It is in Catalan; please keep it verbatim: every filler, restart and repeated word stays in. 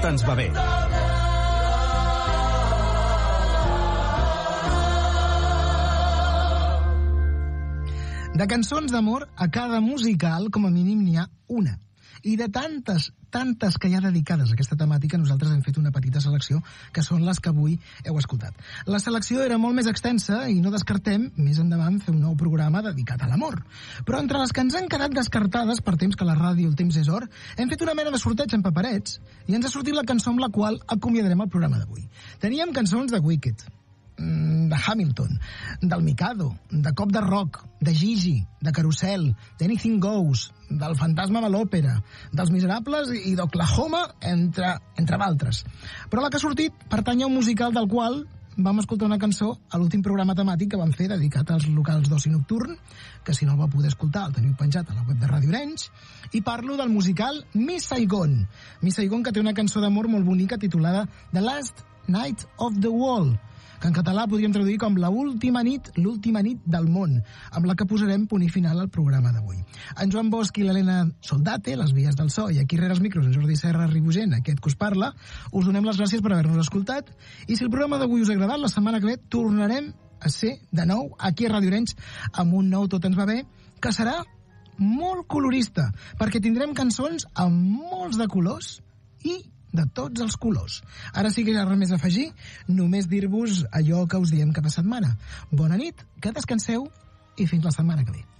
tot ens va bé. De cançons d'amor, a cada musical, com a mínim, n'hi ha una. I de tantes, tantes que hi ha dedicades a aquesta temàtica, nosaltres hem fet una petita selecció, que són les que avui heu escoltat. La selecció era molt més extensa i no descartem, més endavant, fer un nou programa dedicat a l'amor. Però entre les que ens han quedat descartades, per temps que la ràdio el temps és or, hem fet una mena de sorteig en paperets i ens ha sortit la cançó amb la qual acomiadarem el programa d'avui. Teníem cançons de Wicked, de Hamilton, del Mikado, de Cop de Rock, de Gigi, de Carousel, d'Anything Goes, del Fantasma de l'Òpera, dels Miserables i d'Oklahoma, entre, entre d'altres. Però la que ha sortit pertany a un musical del qual vam escoltar una cançó a l'últim programa temàtic que vam fer dedicat als locals d'oci nocturn, que si no el va poder escoltar el teniu penjat a la web de Ràdio Orenys, i parlo del musical Miss Saigon. Miss Saigon, que té una cançó d'amor molt bonica titulada The Last Night of the World, que en català podríem traduir com la última nit, l'última nit del món, amb la que posarem punt i final al programa d'avui. En Joan Bosch i l'Helena Soldate, les vies del so, i aquí rere els micros en Jordi Serra Ribugent, aquest que us parla, us donem les gràcies per haver-nos escoltat, i si el programa d'avui us ha agradat, la setmana que ve tornarem a ser de nou aquí a Ràdio Orenys amb un nou Tot ens va bé, que serà molt colorista, perquè tindrem cançons amb molts de colors i de tots els colors. Ara sí que hi ha res més a afegir, només dir-vos allò que us diem cada setmana. Bona nit, que descanseu i fins la setmana que ve.